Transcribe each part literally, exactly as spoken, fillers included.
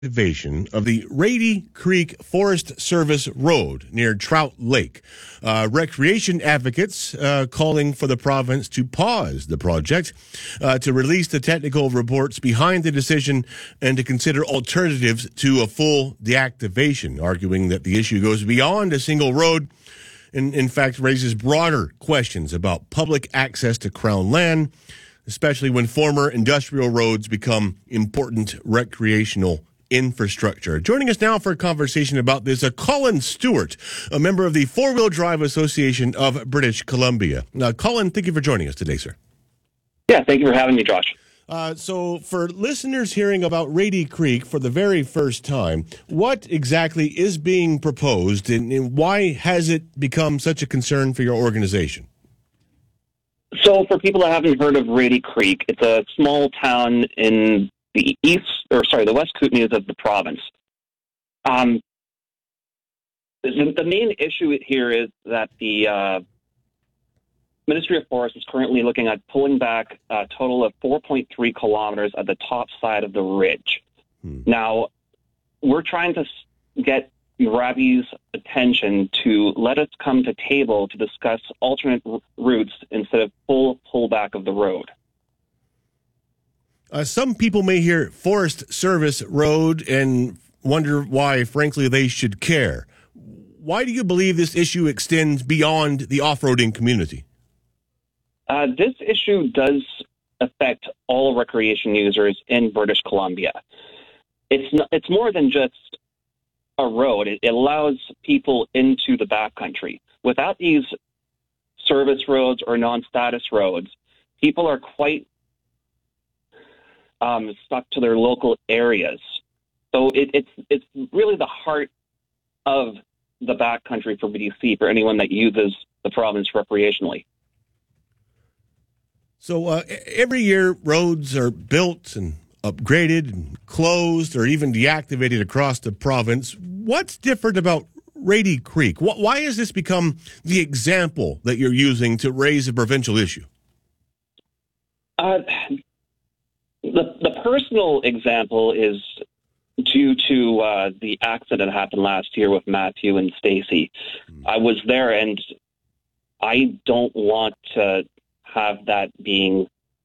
Activation of the Rady Creek Forest Service Road near Trout Lake. Uh, recreation advocates uh, calling for the province to pause the project, uh, to release the technical reports behind the decision, and to consider alternatives to a full deactivation, arguing that the issue goes beyond a single road and, in fact, raises broader questions about public access to Crown land, especially when former industrial roads become important recreational infrastructure. Joining us now for a conversation about this, uh, Colin Stewart, a member of the Four-Wheel Drive Association of British Columbia. Uh, Colin, thank you for joining us today, sir. Yeah, thank you for having me, Josh. Uh, so for listeners hearing about Rady Creek for the very first time, what exactly is being proposed and, and why has it become such a concern for your organization? So for people that haven't heard of Rady Creek, it's a small town in the east, or sorry, the West Kootenays of the province. Um, the, the main issue here is that the uh, Ministry of Forests is currently looking at pulling back a total of four point three kilometers at the top side of the ridge. Hmm. Now, we're trying to get Rabi's attention to let us come to table to discuss alternate r- routes instead of full pullback of the road. Uh, some people may hear Forest Service Road and wonder why, frankly, they should care. Why do you believe this issue extends beyond the off-roading community? Uh, this issue does affect all recreation users in British Columbia. It's not, it's more than just a road. It, it allows people into the backcountry. Without these service roads or non-status roads, people are quite Um, stuck to their local areas. So it, it's it's really the heart of the backcountry for B C, for anyone that uses the province recreationally. So uh, every year, roads are built and upgraded and closed or even deactivated across the province. What's different about Rady Creek? Why has this become the example that you're using to raise a provincial issue? Uh, The, the personal example is due to uh, the accident that happened last year with Matthew and Stacy. Mm. I was there, and I don't want to have that being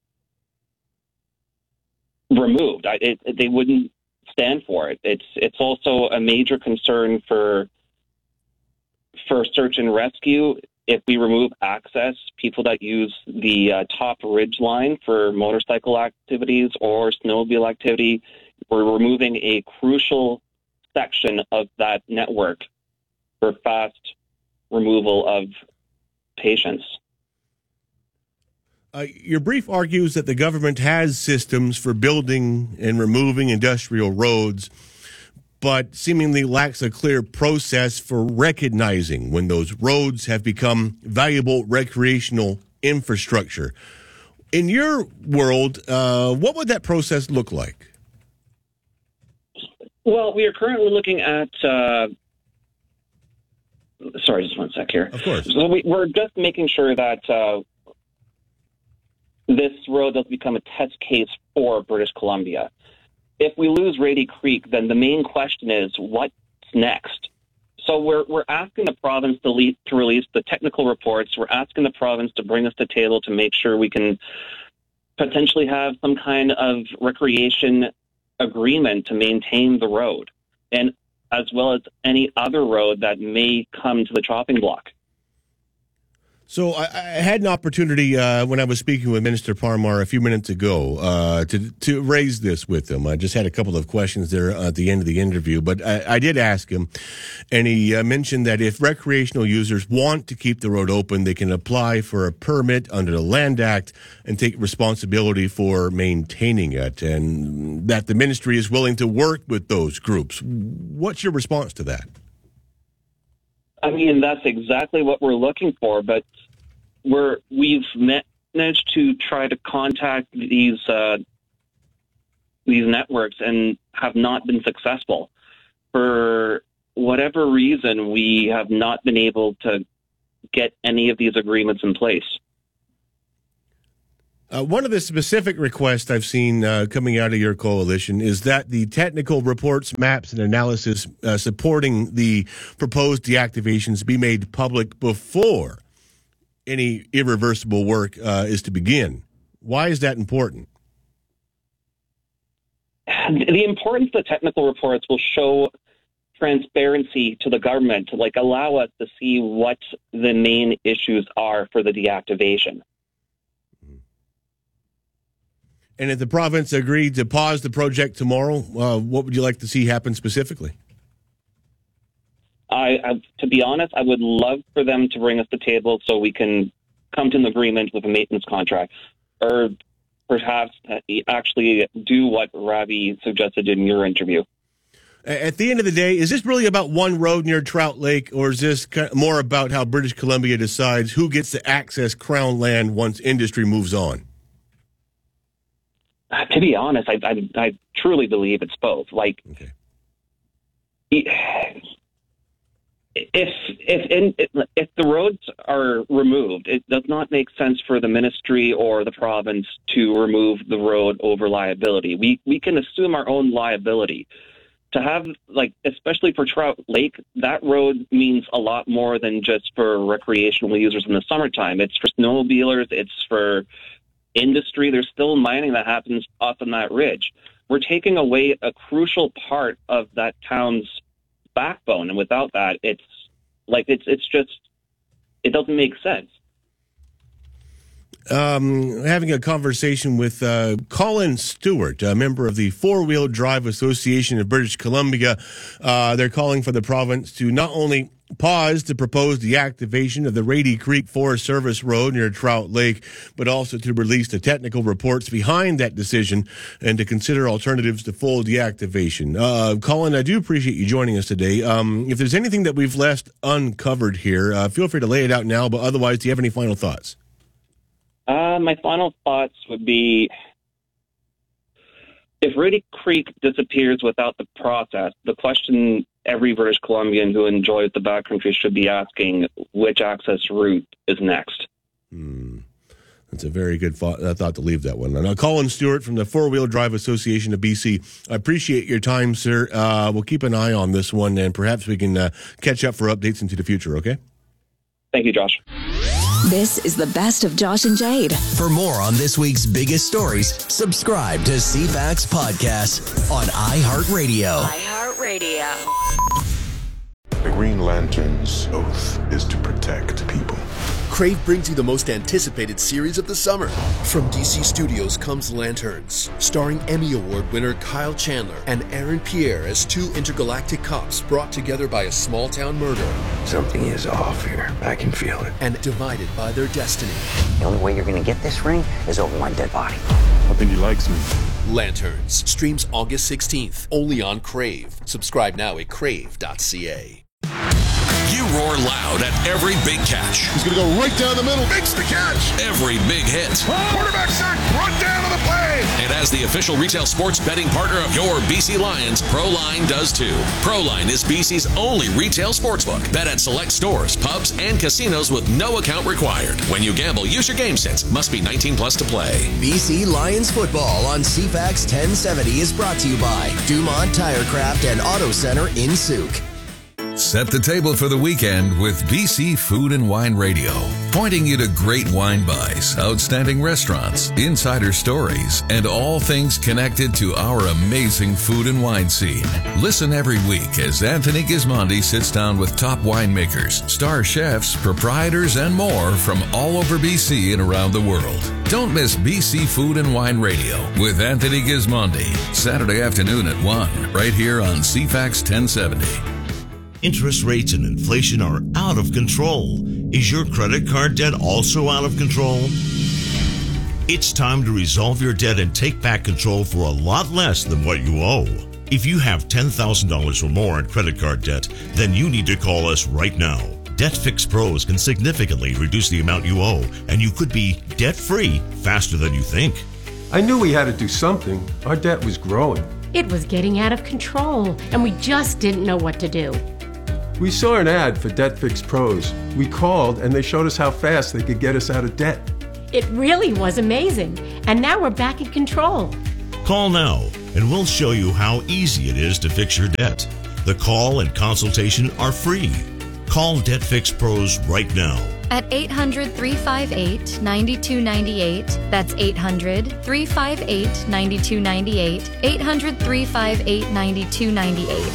removed. I, it, they wouldn't stand for it. It's it's also a major concern for for search and rescue. If we remove access, people that use the uh, top ridge line for motorcycle activities or snowmobile activity, we're removing a crucial section of that network for fast removal of patients. Uh, your brief argues that the government has systems for building and removing industrial roads, but seemingly lacks a clear process for recognizing when those roads have become valuable recreational infrastructure. In your world, uh, what would that process look like? Well, we are currently looking at... Uh, sorry, just one sec here. Of course. So we, we're just making sure that uh, this road does become a test case for British Columbia. If we lose Rady Creek, then the main question is, what's next? So we're we're asking the province to, le- to release the technical reports. We're asking the province to bring us to table to make sure we can potentially have some kind of recreation agreement to maintain the road, and as well as any other road that may come to the chopping block. So I, I had an opportunity uh, when I was speaking with Minister Parmar a few minutes ago uh, to to raise this with him. I just had a couple of questions there at the end of the interview, but I, I did ask him, and he uh, mentioned that if recreational users want to keep the road open, they can apply for a permit under the Land Act and take responsibility for maintaining it, and that the ministry is willing to work with those groups. What's your response to that? I mean, that's exactly what we're looking for, but we're, we've managed to try to contact these uh, these networks and have not been successful. For whatever reason, we have not been able to get any of these agreements in place. Uh, one of the specific requests I've seen uh, coming out of your coalition is that the technical reports, maps, and analysis uh, supporting the proposed deactivations be made public before any irreversible work uh, is to begin. Why is that important? The importance of the technical reports will show transparency to the government to like allow us to see what the main issues are for the deactivation. And if the province agreed to pause the project tomorrow, uh, what would you like to see happen specifically? I, I, to be honest, I would love for them to bring us to the table so we can come to an agreement with a maintenance contract, or perhaps actually do what Ravi suggested in your interview. At the end of the day, is this really about one road near Trout Lake, or is this more about how British Columbia decides who gets to access Crown land once industry moves on? Uh, to be honest, I, I, I truly believe it's both. Like, okay. if if in, if the roads are removed, it does not make sense for the ministry or the province to remove the road over liability. We we can assume our own liability. To have, like, especially for Trout Lake, that road means a lot more than just for recreational users in the summertime. It's for snowmobilers. It's for industry. There's still mining that happens up on that ridge. We're taking away a crucial part of that town's backbone, and without that, it's like it's it's just it doesn't make sense. Um, having a conversation with uh, Colin Stewart, a member of the Four-Wheel Drive Association of British Columbia. Uh, they're calling for the province to not only pause the proposed deactivation of the Rady Creek Forest Service Road near Trout Lake, but also to release the technical reports behind that decision and to consider alternatives to full deactivation. Uh, Colin, I do appreciate you joining us today. Um, if there's anything that we've left uncovered here, uh, feel free to lay it out now, but otherwise, do you have any final thoughts? Uh, my final thoughts would be, if Rady Creek disappears without the process, the question every British Columbian who enjoys the backcountry should be asking, which access route is next? Hmm. That's a very good thought, uh, thought to leave that one. Now, Colin Stewart from the Four-Wheel Drive Association of B C. I appreciate your time, sir. Uh, we'll keep an eye on this one, and perhaps we can uh, catch up for updates into the future, okay? Thank you, Josh. This is the best of Josh and Jade. For more on this week's biggest stories, subscribe to C FAX Podcast on iHeartRadio. iHeartRadio. The Green Lantern's oath is to protect people. Crave brings you the most anticipated series of the summer. From D C Studios comes Lanterns, starring Emmy Award winner Kyle Chandler and Aaron Pierre as two intergalactic cops brought together by a small-town murder. Something is off here. I can feel it. And divided by their destiny. The only way you're going to get this ring is over my dead body. I think he likes me. Lanterns streams August sixteenth, only on Crave. Subscribe now at crave dot c a. You roar loud at every big catch. He's going to go right down the middle. Makes the catch. Every big hit. Oh, quarterback sack. Run down to the play. And as the official retail sports betting partner of your B C Lions, ProLine does too. ProLine is B C's only retail sportsbook. Bet at select stores, pubs, and casinos with no account required. When you gamble, use your game sense. Must be nineteen plus to play. B C Lions football on C FAX ten seventy is brought to you by Dumont Tirecraft and Auto Center in Souk. Set the table for the weekend with B C Food and Wine Radio, pointing you to great wine buys, outstanding restaurants, insider stories, and all things connected to our amazing food and wine scene. Listen every week as Anthony Gismondi sits down with top winemakers, star chefs, proprietors, and more from all over B C and around the world. Don't miss B C Food and Wine Radio with Anthony Gismondi, Saturday afternoon at one, right here on C FAX ten seventy. Interest rates and inflation are out of control. Is your credit card debt also out of control? It's time to resolve your debt and take back control for a lot less than what you owe. If you have ten thousand dollars or more in credit card debt, then you need to call us right now. Debt Fix Pros can significantly reduce the amount you owe, and you could be debt-free faster than you think. I knew we had to do something. Our debt was growing. It was getting out of control, and we just didn't know what to do. We saw an ad for Debt Fix Pros. We called, and they showed us how fast they could get us out of debt. It really was amazing. And now we're back in control. Call now, and we'll show you how easy it is to fix your debt. The call and consultation are free. Call Debt Fix Pros right now. At eight hundred, three five eight, nine two nine eight. That's eight hundred, three five eight, nine two nine eight. eight hundred, three five eight, nine two nine eight.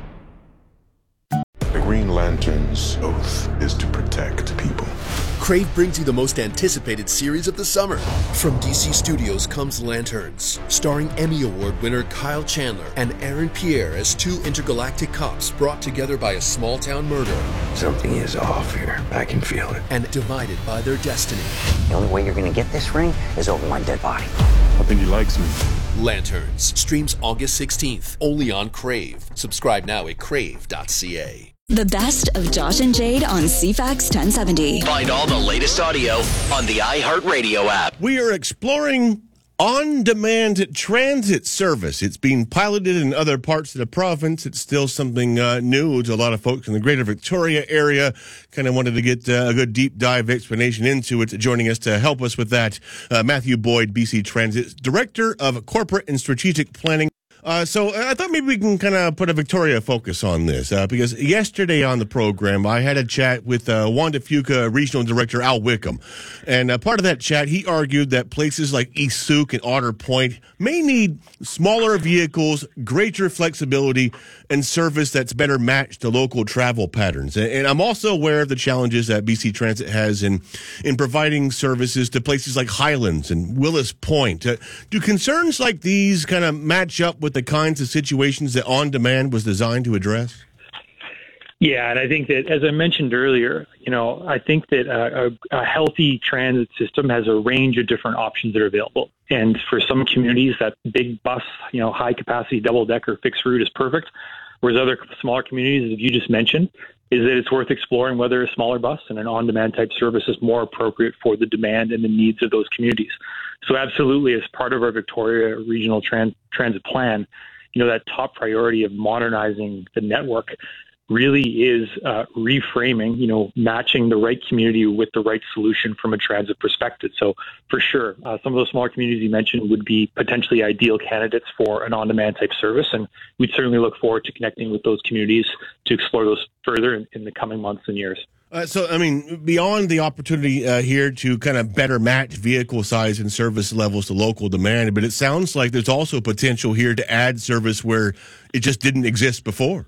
The Green Lantern's oath is to protect people. Crave brings you the most anticipated series of the summer. From D C Studios comes Lanterns, starring Emmy Award winner Kyle Chandler and Aaron Pierre as two intergalactic cops brought together by a small-town murder. Something is off here. I can feel it. And divided by their destiny. The only way you're going to get this ring is over one dead body. I think he likes me. Lanterns streams August sixteenth, only on Crave. Subscribe now at crave dot c a. The best of Josh and Jade on C FAX ten seventy. Find all the latest audio on the iHeartRadio app. We are exploring on-demand transit service. It's being piloted in other parts of the province. It's still something uh, new to a lot of folks in the greater Victoria area. Kind of wanted to get uh, a good deep dive explanation into it. Joining us to help us with that, uh, Matthew Boyd, B C Transit's Director of Corporate and Strategic Planning. Uh, so I thought maybe we can kind of put a Victoria focus on this, uh, because yesterday on the program, I had a chat with uh, Wanda Fuca Regional Director Al Wickham. And uh, part of that chat, he argued that places like East Souk and Otter Point may need smaller vehicles, greater flexibility, and service that's better matched to local travel patterns. And, and I'm also aware of the challenges that B C Transit has in, in providing services to places like Highlands and Willis Point. Uh, do concerns like these kind of match up with the kinds of situations that On Demand was designed to address? Yeah, and I think that, as I mentioned earlier, you know, I think that a, a, a healthy transit system has a range of different options that are available. And for some communities, that big bus, you know, high-capacity double-decker fixed route is perfect, whereas other smaller communities, as you just mentioned, is that it's worth exploring whether a smaller bus and an on-demand type service is more appropriate for the demand and the needs of those communities. So absolutely, as part of our Victoria Regional Trans- Transit Plan, you know, that top priority of modernizing the network really is uh, reframing, you know, matching the right community with the right solution from a transit perspective. So for sure, uh, some of those smaller communities you mentioned would be potentially ideal candidates for an on-demand type service. And we'd certainly look forward to connecting with those communities to explore those further in, in the coming months and years. Uh, so, I mean, beyond the opportunity uh, here to kind of better match vehicle size and service levels to local demand, but it sounds like there's also potential here to add service where it just didn't exist before.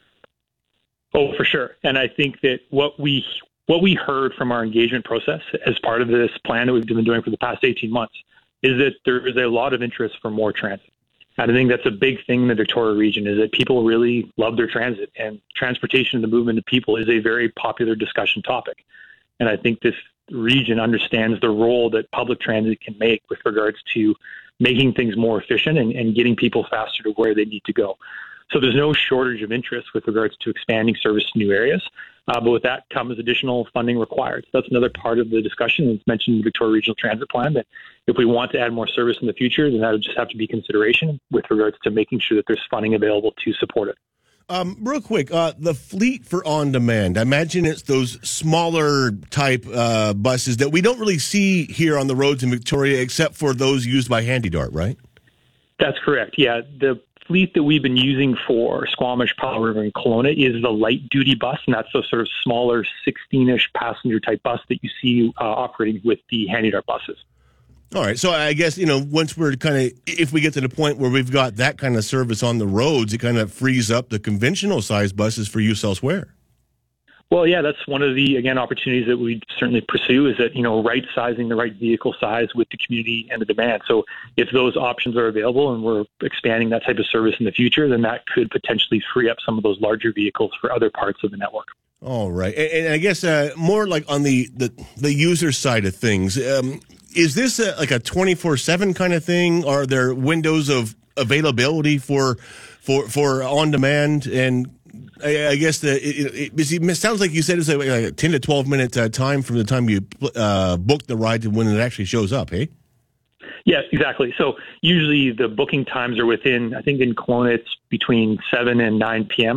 Oh, for sure. And I think that what we what we heard from our engagement process as part of this plan that we've been doing for the past eighteen months is that there is a lot of interest for more transit. And I think that's a big thing in the Victoria region, is that people really love their transit, and transportation and the movement of people is a very popular discussion topic. And I think this region understands the role that public transit can make with regards to making things more efficient and, and getting people faster to where they need to go. So there's no shortage of interest with regards to expanding service to new areas, uh, but with that comes additional funding required. So that's another part of the discussion. It's mentioned in the Victoria Regional Transit Plan that if we want to add more service in the future, then that would just have to be consideration with regards to making sure that there's funding available to support it. Um, real quick, uh, the fleet for On Demand, I imagine it's those smaller type uh, buses that we don't really see here on the roads in Victoria except for those used by Handy Dart, right? That's correct, yeah. The fleet that we've been using for Squamish, Powell River, and Kelowna is the light-duty bus, and that's the sort of smaller sixteen-ish passenger-type bus that you see uh, operating with the Handy Dart buses. All right, so I guess, you know, once we're kind of, if we get to the point where we've got that kind of service on the roads, it kind of frees up the conventional-sized buses for use elsewhere. Well, yeah, that's one of the, again, opportunities that we certainly pursue, is that, you know, right-sizing the right vehicle size with the community and the demand. So if those options are available and we're expanding that type of service in the future, then that could potentially free up some of those larger vehicles for other parts of the network. All right. And, and I guess uh, more like on the, the, the user side of things, um, is this a, like a twenty-four seven kind of thing? Are there windows of availability for for, for on-demand? And I, I guess the it, it, it sounds like you said it's like a ten to twelve minute uh, time from the time you uh, book the ride to when it actually shows up, hey? Yes, exactly. So usually the booking times are within, I think in Kelowna it's between seven and nine p.m.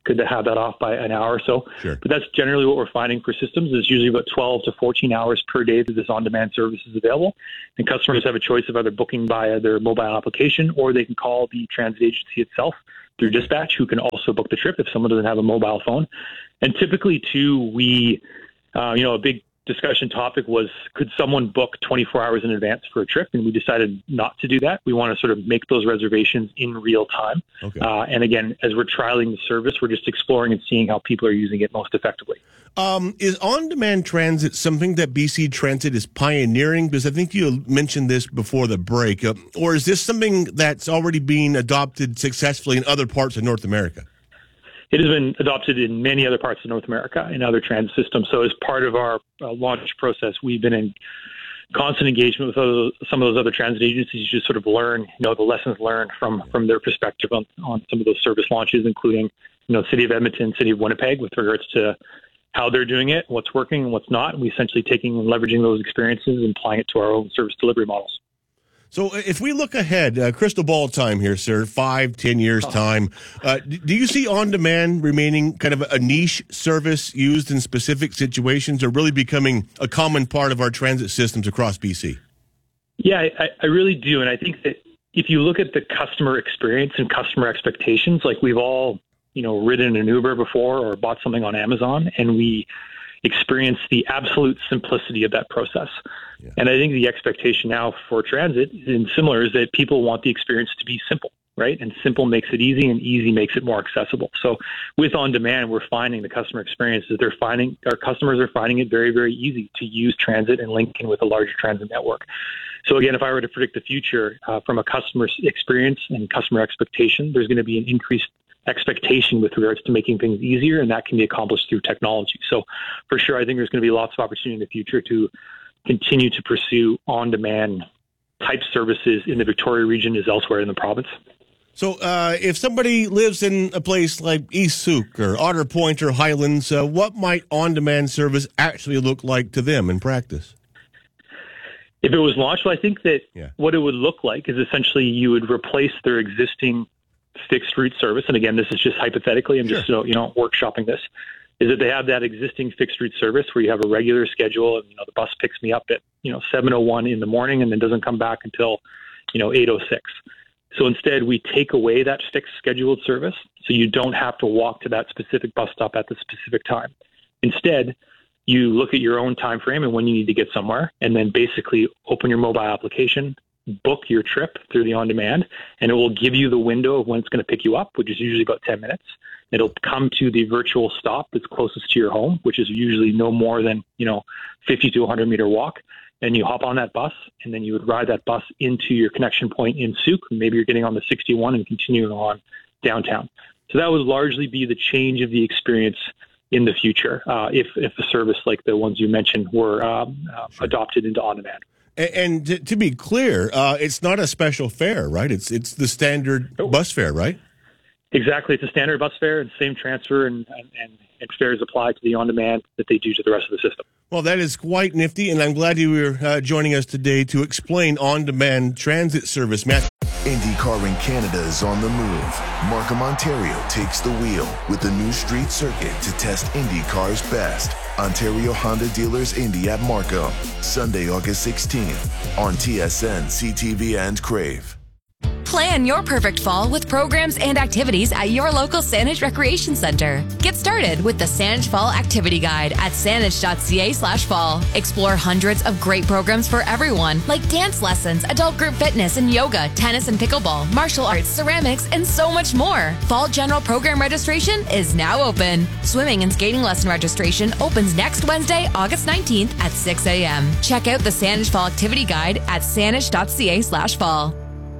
good to have that off by an hour or so. Sure. But that's generally what we're finding for systems is usually about twelve to fourteen hours per day that this on-demand service is available. And customers have a choice of either booking via their mobile application or they can call the transit agency itself through dispatch, who can also book the trip if someone doesn't have a mobile phone. And typically, too, we, uh, you know, a big discussion topic was, could someone book twenty-four hours in advance for a trip? And we decided not to do that. We want to sort of make those reservations in real time. Okay. Uh, and again, as we're trialing the service, we're just exploring and seeing how people are using it most effectively. Um, is on-demand transit something that B C Transit is pioneering? Because I think you mentioned this before the break. Uh, or is this something that's already being adopted successfully in other parts of North America? It has been adopted in many other parts of North America in other transit systems. So as part of our uh, launch process, we've been in constant engagement with those, some of those other transit agencies to sort of learn, you know, the lessons learned from from their perspective on, on some of those service launches, including, you know, City of Edmonton, City of Winnipeg, with regards to how they're doing it, what's working and what's not. And we essentially taking and leveraging those experiences and applying it to our own service delivery models. So if we look ahead, uh, crystal ball time here, sir, five, ten years time, uh, do you see on-demand remaining kind of a niche service used in specific situations or really becoming a common part of our transit systems across B C? Yeah, I, I really do. And I think that if you look at the customer experience and customer expectations, like we've all, you know, ridden an Uber before or bought something on Amazon, and we experience the absolute simplicity of that process. Yeah. And I think the expectation now for transit and similar is that people want the experience to be simple, right? And simple makes it easy and easy makes it more accessible. So with on-demand, we're finding the customer experiences, they're finding, our customers are finding it very, very easy to use transit and link in with a larger transit network. So again, if I were to predict the future uh, from a customer experience and customer expectation, there's going to be an increased expectation with regards to making things easier, and that can be accomplished through technology. So for sure, I think there's going to be lots of opportunity in the future to continue to pursue on-demand type services in the Victoria region as elsewhere in the province. So uh, if somebody lives in a place like East Souk or Otter Point or Highlands, uh, what might on-demand service actually look like to them in practice? If it was launched, well, I think that yeah. what it would look like is essentially you would replace their existing fixed route service. And again, this is just hypothetically, I'm just, sure. you know, workshopping this, is that they have that existing fixed route service where you have a regular schedule and, you know, the bus picks me up at, you know, seven oh one in the morning and then doesn't come back until, you know, eight oh six. So instead we take away that fixed scheduled service. So you don't have to walk to that specific bus stop at the specific time. Instead, you look at your own time frame and when you need to get somewhere, and then basically open your mobile application, book your trip through the on-demand, and it will give you the window of when it's going to pick you up, which is usually about ten minutes. It'll come to the virtual stop that's closest to your home, which is usually no more than, you know, fifty to one hundred meter walk. And you hop on that bus, and then you would ride that bus into your connection point in Souk. Maybe you're getting on the sixty-one and continuing on downtown. So that would largely be the change of the experience in the future uh, if, if a service like the ones you mentioned were um, uh, sure. adopted into on-demand. And, and to, to be clear, uh, it's not a special fare, right? It's it's the standard oh. bus fare, right? Exactly. It's a standard bus fare and same transfer and, and, and fares apply to the on-demand that they do to the rest of the system. Well, that is quite nifty, and I'm glad you were uh, joining us today to explain on-demand transit service. Matt. IndyCar in Canada is on the move. Markham, Ontario takes the wheel with the new street circuit to test IndyCar's best. Ontario Honda Dealers Indy at Markham, Sunday, August sixteenth on T S N, C T V, and Crave. Plan your perfect fall with programs and activities at your local Saanich Recreation Center. Get started with the Saanich Fall Activity Guide at saanich.ca slash fall. Explore hundreds of great programs for everyone, like dance lessons, adult group fitness and yoga, tennis and pickleball, martial arts, ceramics, and so much more. Fall General Program registration is now open. Swimming and skating lesson registration opens next Wednesday, August nineteenth at six a.m. Check out the Saanich Fall Activity Guide at saanich.ca slash fall.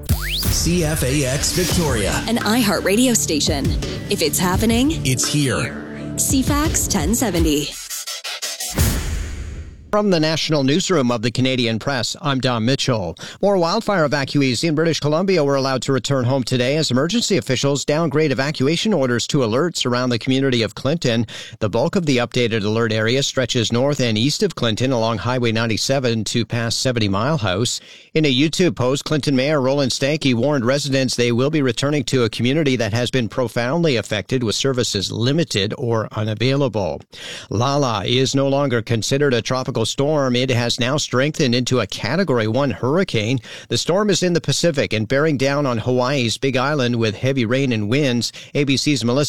C F A X Victoria, an iHeart radio station. If it's happening, it's here. C FAX ten seventy. From the National Newsroom of the Canadian Press, I'm Don Mitchell. More wildfire evacuees in British Columbia were allowed to return home today as emergency officials downgrade evacuation orders to alerts around the community of Clinton. The bulk of the updated alert area stretches north and east of Clinton along Highway ninety-seven to past seventy Mile House. In a YouTube post, Clinton Mayor Roland Stankey warned residents they will be returning to a community that has been profoundly affected with services limited or unavailable. Lala is no longer considered a tropical storm. It has now strengthened into a Category one hurricane. The storm is in the Pacific and bearing down on Hawaii's Big Island with heavy rain and winds. A B C's Melissa